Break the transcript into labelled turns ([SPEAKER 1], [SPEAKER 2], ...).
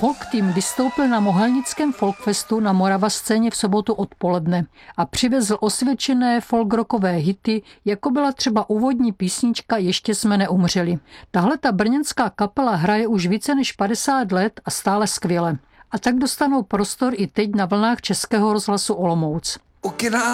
[SPEAKER 1] Folk tým vystoupil na Mohelnickém folkfestu na Morava scéně v sobotu odpoledne a přivezl osvědčené folkrockové hity, jako byla třeba úvodní písnička Ještě jsme neumřeli. Tahle ta brněnská kapela hraje už více než 50 let a stále skvěle. A tak dostanou prostor i teď na vlnách Českého rozhlasu Olomouc.